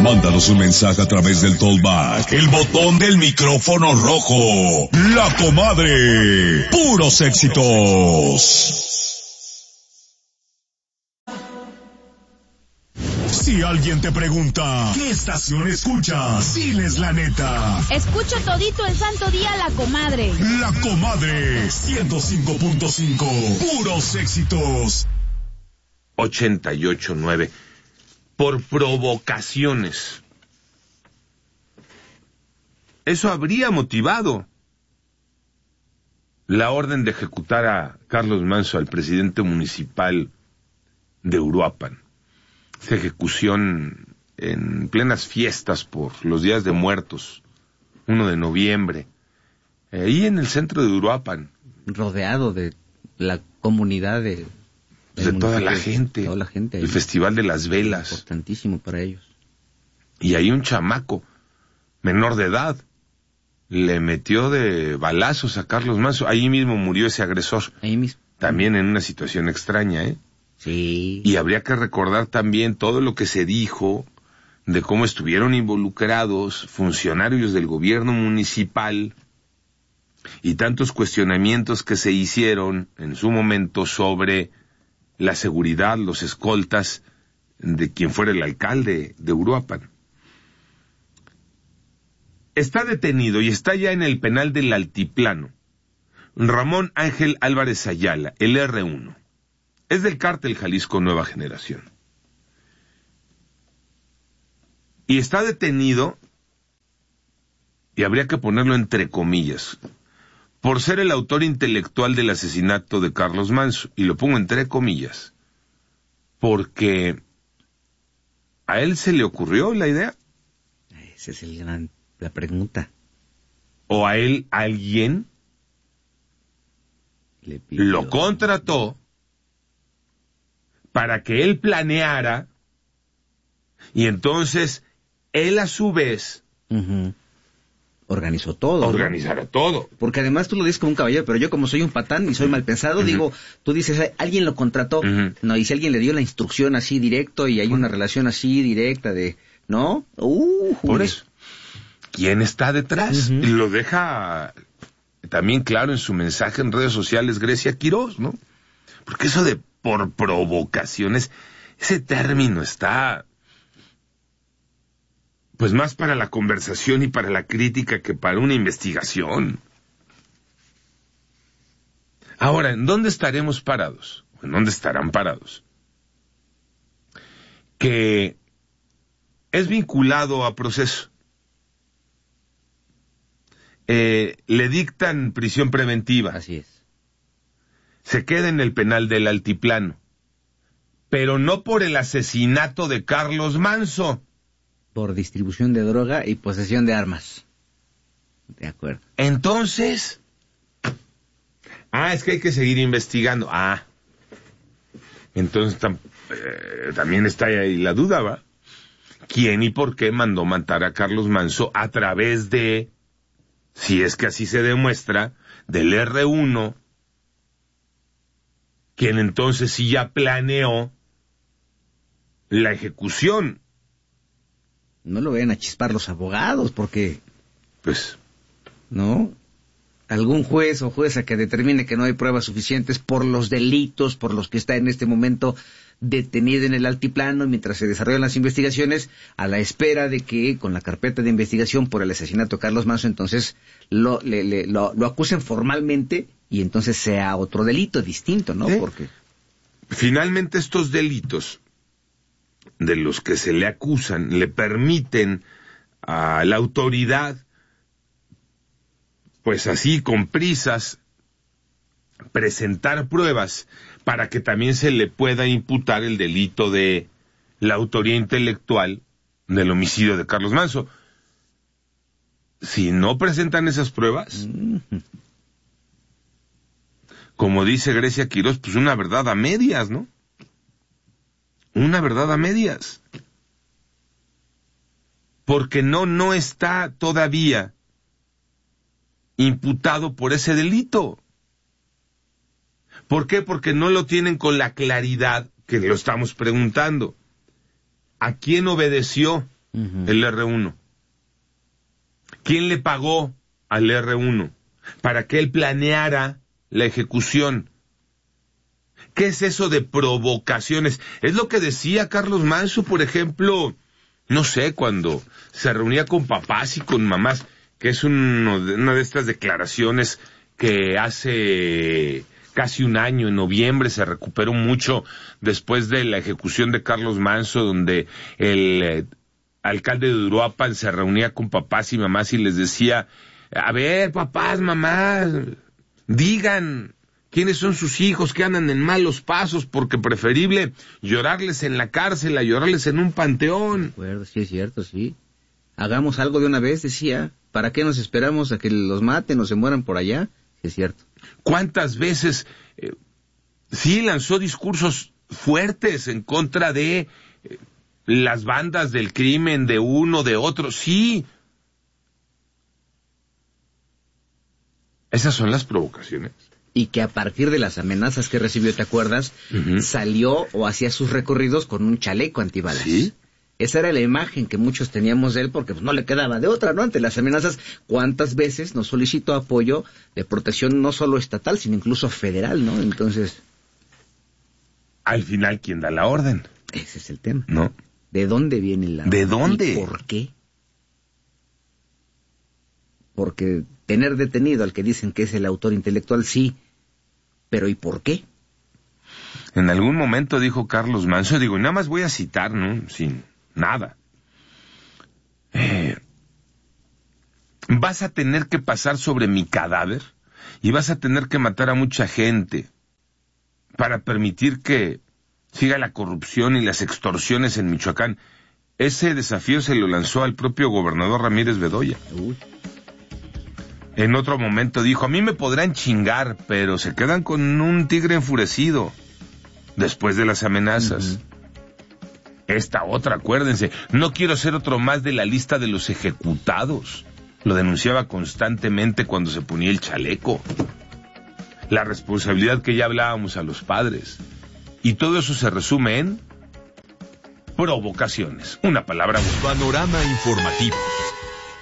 Mándanos un mensaje a través del Talkback, el botón del micrófono rojo. La Comadre. Puros éxitos. Si alguien te pregunta, ¿qué estación escuchas? Diles la neta. Escucho todito el santo día La Comadre. La Comadre 105.5. Puros éxitos. 88.9. Por provocaciones. Eso habría motivado la orden de ejecutar a Carlos Manso, al presidente municipal de Uruapan. Esa ejecución en plenas fiestas por los días de muertos, 1 de noviembre, ahí en el centro de Uruapan. Rodeado de la comunidad de toda la gente. Toda la gente ahí. El Festival de las Velas. Importantísimo para ellos. Y ahí un chamaco, menor de edad, le metió de balazos a Carlos Manso. Ahí mismo murió ese agresor. Ahí mismo. También en una situación extraña, ¿eh? Sí. Y habría que recordar también todo lo que se dijo de cómo estuvieron involucrados funcionarios del gobierno municipal y tantos cuestionamientos que se hicieron en su momento sobre la seguridad, los escoltas de quien fuera el alcalde de Uruapan. Está detenido y está ya en el penal del Altiplano Ramón Ángel Álvarez Ayala, el R1. Es del cártel Jalisco Nueva Generación. Y está detenido, y habría que ponerlo entre comillas, por ser el autor intelectual del asesinato de Carlos Manso. Y lo pongo entre comillas, porque a él se le ocurrió la idea. Esa es la pregunta. O a él alguien lo contrató para que él planeara, y entonces él a su vez organizó todo. Organizara todo. Porque además tú lo dices como un caballero, pero yo como soy un patán y soy mal pensado, digo, tú dices, alguien lo contrató. No, y si alguien le dio la instrucción así directo y hay una relación así directa de, ¿no? Por eso. ¿Quién está detrás? Y lo deja también claro en su mensaje en redes sociales Grecia Quirós, ¿no? Porque eso de por provocaciones, ese término está pues más para la conversación y para la crítica que para una investigación. Ahora, ¿en dónde estaremos parados? ¿En dónde estarán parados? Que es vinculado a proceso. Le dictan prisión preventiva. Así es. Se queda en el penal del Altiplano, pero no por el asesinato de Carlos Manso. Por distribución de droga y posesión de armas. De acuerdo. Entonces, es que hay que seguir investigando. Entonces también está ahí la duda, ¿va? ¿Quién y por qué mandó matar a Carlos Manso a través de, si es que así se demuestra, del R1, quien entonces sí ya planeó la ejecución? No lo vayan a chispar los abogados, porque, pues, ¿no? Algún juez o jueza que determine que no hay pruebas suficientes por los delitos por los que está en este momento detenido en el Altiplano, mientras se desarrollan las investigaciones, a la espera de que con la carpeta de investigación por el asesinato de Carlos Manso, entonces lo acusen formalmente y entonces sea otro delito distinto, ¿no? Porque finalmente estos delitos de los que se le acusan le permiten a la autoridad, pues así con prisas, presentar pruebas para que también se le pueda imputar el delito de la autoría intelectual del homicidio de Carlos Manso. Si no presentan esas pruebas, como dice Grecia Quirós, pues una verdad a medias, ¿no? Una verdad a medias. Porque no está todavía imputado por ese delito. ¿Por qué? Porque no lo tienen con la claridad que lo estamos preguntando. ¿A quién obedeció? el R1? ¿Quién le pagó al R1 para que él planeara la ejecución? ¿Qué es eso de provocaciones? Es lo que decía Carlos Manso, por ejemplo, no sé, cuando se reunía con papás y con mamás, que es una de estas declaraciones que hace casi un año, en noviembre, se recuperó mucho después de la ejecución de Carlos Manso, donde el alcalde de Uruapan se reunía con papás y mamás y les decía, a ver, papás, mamás, digan quiénes son sus hijos que andan en malos pasos, porque preferible llorarles en la cárcel a llorarles en un panteón. De acuerdo, sí es cierto, sí. Hagamos algo de una vez, decía. ¿Para qué nos esperamos a que los maten o se mueran por allá? Sí es cierto. ¿Cuántas veces sí lanzó discursos fuertes en contra de las bandas del crimen, de uno, de otro? Sí. Esas son las provocaciones. Y que a partir de las amenazas que recibió, ¿te acuerdas? Salió o hacía sus recorridos con un chaleco antibalas. Sí. Esa era la imagen que muchos teníamos de él, porque pues, no le quedaba de otra, ¿no? Ante las amenazas, ¿cuántas veces nos solicitó apoyo de protección no solo estatal, sino incluso federal, ¿no? Entonces... Al final, ¿quién da la orden? Ese es el tema. ¿No? ¿De dónde viene la orden? ¿De dónde? ¿Y por qué? Porque tener detenido al que dicen que es el autor intelectual, sí, pero ¿y por qué? En algún momento dijo Carlos Manso, digo, nada más voy a citar, ¿no? Sin nada. Vas a tener que pasar sobre mi cadáver y vas a tener que matar a mucha gente para permitir que siga la corrupción y las extorsiones en Michoacán. Ese desafío se lo lanzó al propio gobernador Ramírez Bedoya. En otro momento dijo, a mí me podrán chingar, pero se quedan con un tigre enfurecido después de las amenazas. Esta otra, acuérdense, no quiero ser otro más de la lista de los ejecutados. Lo denunciaba constantemente cuando se ponía el chaleco. La responsabilidad que ya hablábamos a los padres. Y todo eso se resume en provocaciones. Una palabra. Panorama informativo.